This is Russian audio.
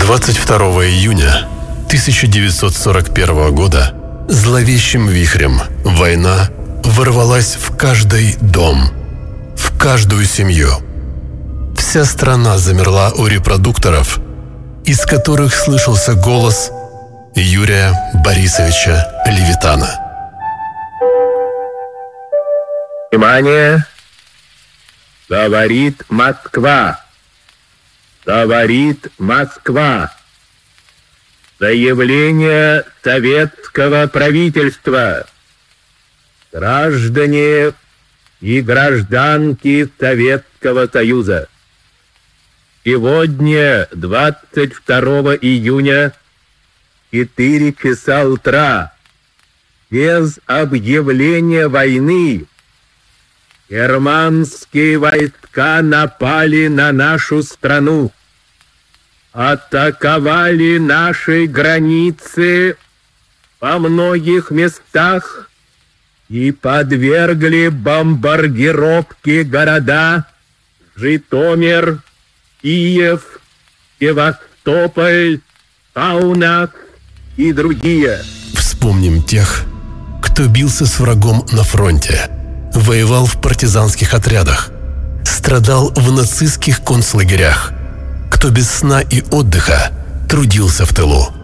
22 июня 1941 года зловещим вихрем война ворвалась в каждый дом, в каждую семью. Вся страна замерла у репродукторов, из которых слышался голос Юрия Борисовича Левитана. Внимание! Говорит Москва! Говорит Москва! Заявление советского правительства! Граждане и гражданки Советского Союза! Сегодня, 22 июня, 4 часа утра, без объявления войны, германские войска напали на нашу страну, атаковали наши границы во многих местах и подвергли бомбардировке города Житомир, Киев, Севастополь, Каунас и другие. Вспомним тех, кто бился с врагом на фронте, воевал в партизанских отрядах, страдал в нацистских концлагерях, кто без сна и отдыха трудился в тылу.